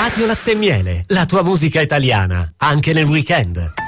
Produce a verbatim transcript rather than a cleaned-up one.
Radio Latte e Miele, la tua musica italiana, anche nel weekend.